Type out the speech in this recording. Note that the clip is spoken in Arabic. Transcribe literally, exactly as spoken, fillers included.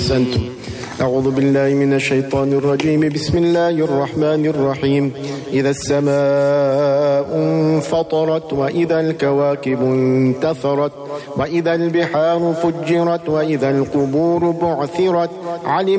أحسنتم. أعوذ بالله من الشيطان الرجيم. بسم الله الرحمن الرحيم. إذا السماء انفطرت وإذا الكواكب انتثرت وإذا البحار فجرت وإذا القبور بعثرت علم